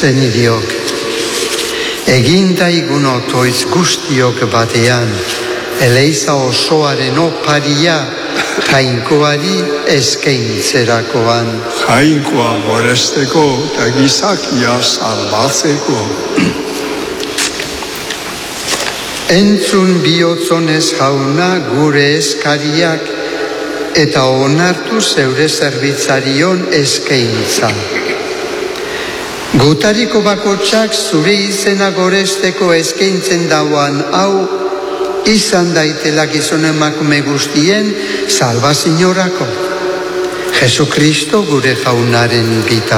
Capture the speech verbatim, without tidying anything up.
Zenidiok, eginda igun otoiz guztiok batean, eleiza osoaren oparia, jainkoari eskaintzerakoan. Jainkoa goresteko eta gizakia salbatzeko. Entzun bihotzonez jauna gure eskariak, eta onartu zeure zerbitzarion eskaintza. Gutariko bakotsak zure izena goresteko eskaintzen dauan hau, izan daitela gizon emakume guztien salbazinorako. Jesu Kristo gure jaunaren bitartez.